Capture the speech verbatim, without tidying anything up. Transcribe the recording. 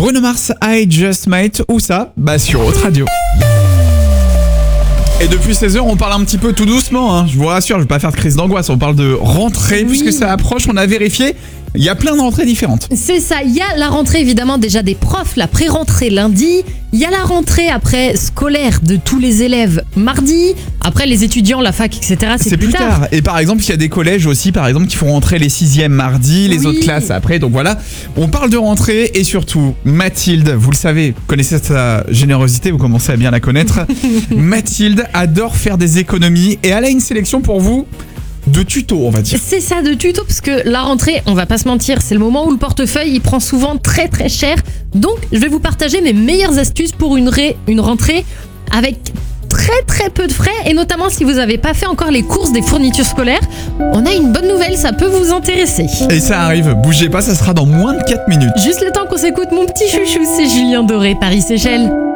Bruno Mars, I Just Might, où ça ? Bah sur Haute Radio. Et depuis seize heures, on parle un petit peu tout doucement, hein. Je vous rassure, je vais pas faire de crise d'angoisse, on parle de rentrée, oui. Puisque ça approche, on a vérifié, il y a plein de rentrées différentes. C'est ça, il y a la rentrée évidemment déjà des profs, la pré-rentrée lundi, il y a la rentrée après scolaire de tous les élèves mardi, après les étudiants, la fac, et cetera. C'est, c'est plus, plus tard. tard. Et par exemple, il y a des collèges aussi, par exemple, qui font rentrer les sixièmes mardi, les oui. autres classes après, donc voilà. On parle de rentrée et surtout, Mathilde, vous le savez, vous connaissez sa générosité, vous commencez à bien la connaître. Mathilde adore faire des économies et elle a une sélection pour vous de tutos, on va dire. C'est ça, de tutos, parce que la rentrée, on va pas se mentir, c'est le moment où le portefeuille il prend souvent très très cher. Donc je vais vous partager mes meilleures astuces pour une, ré, une rentrée avec très très peu de frais, et notamment si vous n'avez pas fait encore les courses des fournitures scolaires, on a une bonne nouvelle, ça peut vous intéresser. Et ça arrive, bougez pas, ça sera dans moins de quatre minutes. Juste le temps qu'on s'écoute mon petit chouchou, c'est Julien Doré, Paris-Séchelles.